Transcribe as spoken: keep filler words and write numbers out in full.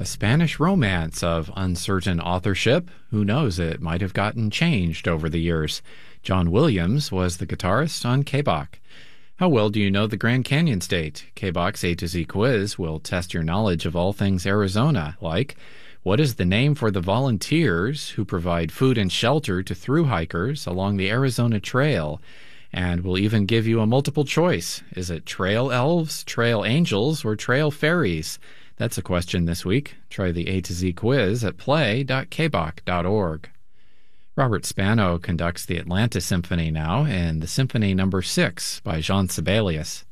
A Spanish romance of uncertain authorship. Who knows, it might have gotten changed over the years. John Williams was the guitarist on K B O C. How well do you know the Grand Canyon State? K B O C's A to Z quiz will test your knowledge of all things Arizona, like what is the name for the volunteers who provide food and shelter to thru hikers along the Arizona Trail? And we'll even give you a multiple choice. Is it trail elves, trail angels, or trail fairies? That's a question this week. Try the A to Z quiz at play dot k b o c dot org. Robert Spano conducts the Atlanta Symphony now in the Symphony Number six by Jean Sibelius.